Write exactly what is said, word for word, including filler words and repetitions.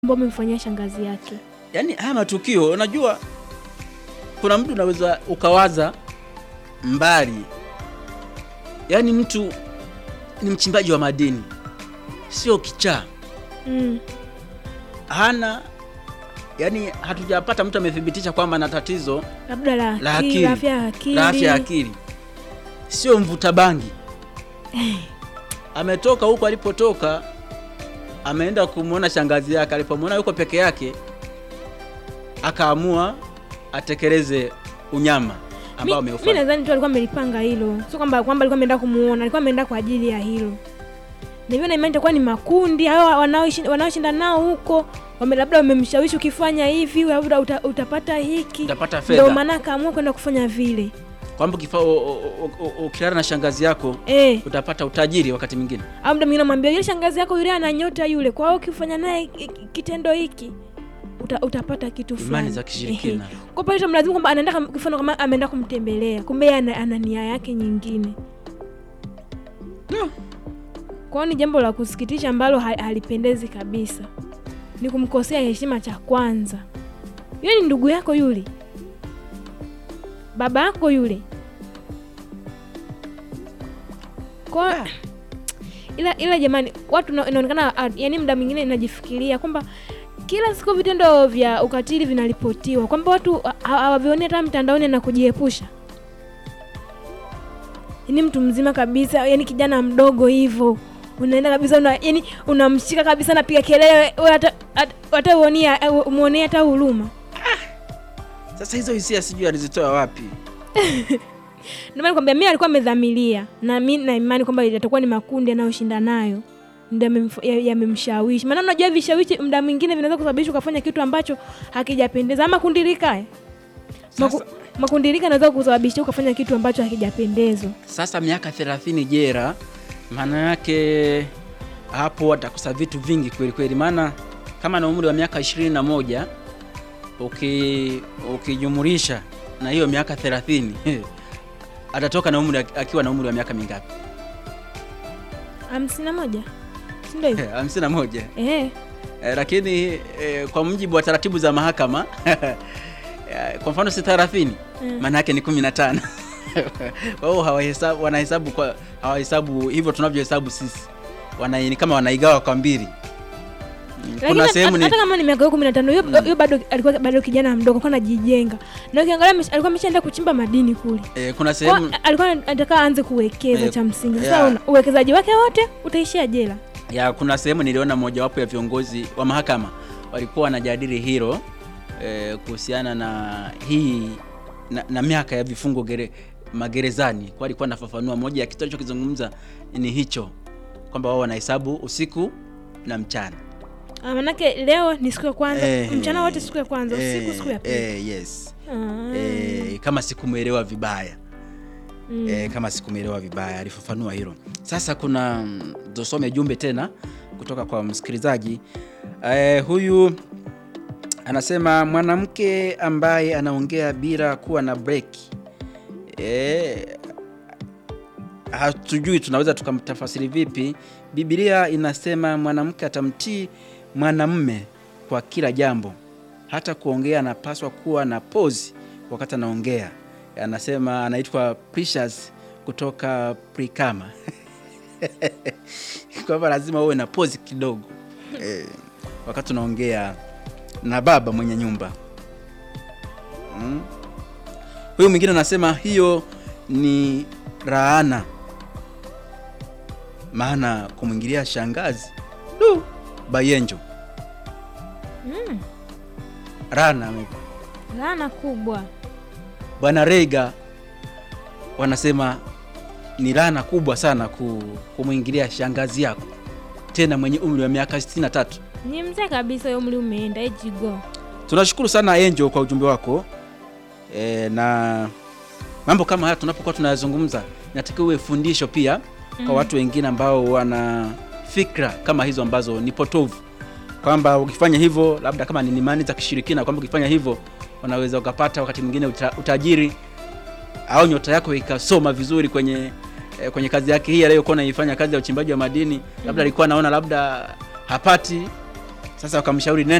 ambao umemfanyia shangazi yake. Yaani haya matukio unajua kuna mtu unaweza ukawaza mbali. Yaani mtu ni mchimbaji wa madini. Sio kichaa. Mm. Hana yani hatujapata mtu amethibitisha kwamba ana tatizo labda la la akili, akili, la afya ya akili. la afya ya akili. Sio mvuta bangi. Ametoka huko alipotoka, ameenda kumuona shangazi yake, alipomwona yuko peke yake akaamua atekeleze unyama ambao ameufanya. Mimi nadhani tu alikuwa amelipanga hilo. Sio kwamba kwamba alikuwa ameenda kumuona, alikuwa ameenda kwa ajili ya hilo. Na hivyo na imani itakuwa ni makundi hao wanaoishi wanaoshinda nao huko, wame labda wamemshawishi ukifanya hivi labda uta, utapata hiki. Utapata fedha. Ndio maana akaamua kwenda kufanya vile. Kwamba ukilala na shangazi yako eh, utapata utajiri wakati mwingine. Au mda mwingine anamwambia yule shangazi yako yule ana nyota yule. Kwa hiyo ukifanya naye kitendo hiki uta, utapata kitu fulani. Imani za kishirikina. Kwa pale tunamlazimu kwamba anaenda kufanya kama ameenda kumtembelea. Kumbe ana, ana nia yake nyingine. No. Kwa ni jambo la kusikitisha ambalo halipendezi kabisa. Ni kumkosea heshima cha kwanza. Yule ni ndugu yako yule. Baba yako yule. Kwa ila ila jamani watu inaonekana yani muda mwingine inajifikiria kwamba kila siku vitendo vya ukatili vinaripotiwa, kwamba watu hawavioni hata mtandaoni na kujiepusha. Ni mtu mzima kabisa, yani kijana mdogo hivyo. Unaenda kabisa una, yani unamshika kabisa na piga kelele hata hata uonia muonea hata huruma. Ah. Sasa hizo hisia sijui alizitoa wapi. Ndio maana kwamba mimi alikuwa amedhamiria na mimi na imani kwamba itakuwa ni makundi yanayoshinda nayo ndio yamemshawishi. Maana unajua vishawishi muda mwingine vinaweza kusababisha ukafanya kitu ambacho hakijapendeza, ama kundirika. Maku, makundirika yanaweza kusababisha ukafanya kitu ambacho hakijapendezwa. Sasa miaka thelathini jera, maana yake hapo atakosa vitu vingi kweli kweli. Maana kama na umri wa miaka ishirini na moja uki ukijumulisha na hiyo miaka thelathini atatoka na umri akiwa na umri wa miaka mingapi? hamsini na moja. Si ndio hivyo? hamsini na moja. Eh. Eh, lakini eh, kwa mujibu wa taratibu za mahakama kwa mfano si thelathini, mm. maana yake ni kumi na tano. Wao hawahesabu, wanahesabu kwa hawahesabu hivyo tunavyohesabu sisi. Wana kama wanaigawa kwa mbili. Kuna sehemu ni hata kama ni miaka kumi na tano hiyo hiyo bado alikuwa bado kijana mdogo, kwa anajijenga. Na ukiangalia alikuwa ameshaenda kuchimba madini kule. Eh, kuna sehemu alikuwa anataka aanze kuwekeza eh, cha msingi. Sasa uwekezaji wake wote utaishia jela. Ya kuna sehemu niliona mmoja wapo ya viongozi wa mahakama walikuwa wanajadili hilo eh, kuhusiana na hii na, na miaka ya vifungo gere, magerezani. Kwa alikuwa anafafanua moja ya kitu alichokizungumza ni hicho kwamba wao wanahesabu usiku na mchana. Ah, manake leo ni siku ya kwanza, eh, mchana wote siku ya kwanza, usiku eh, siku ya pili. Eh, yes. Ah. Eh, kama sikumuelewa vibaya. Mm. Eh, kama sikumuelewa vibaya alifafanua hilo. Sasa kuna dosome jumbe tena kutoka kwa msikilizaji. Eh, huyu anasema mwanamke ambaye anaongea bila kuwa na break. Eh, hatujui tunaweza tukamtafasiri vipi. Biblia inasema mwanamke atamtii mwanamume kwa kila jambo. Hata kuongea anapaswa kuwa na pause wakati anaongea. Anasema anaitwa Precious kutoka Prikama. Kwa lazima uwe na pause kidogo eh, wakati unaongea na baba mwenye nyumba. Mm. Huyu mwingine anasema hiyo ni laana. Maana kumwingilia shangazi du bayenjo. Mm. Rana Rana kubwa. Bwana Rega wanasema ni laana kubwa sana kumwingilia shangazi yako tena mwenye umri wa miaka sitini na tatu. Ni mzee kabisa, umri umeenda ejigo. Tunashukuru sana Angel kwa ujumbe wako. E, na mambo kama haya tunapokuwa tunayazungumza inatakiwa uwe fundisho pia mm. kwa watu wengine ambao wana fikra kama hizo ambazo ni potovu, kwamba ukifanya hivyo labda kama ni imani za kishirikina, kwamba ukifanya hivyo unaweza ukapata wakati mwingine uta, utajiri au nyota yako ikasoma vizuri kwenye eh, kwenye kazi yake hii aliyokuwa anaifanya, kazi ya uchimbaji wa madini. Labda alikuwa anaona labda hapati Sasa wakamshauri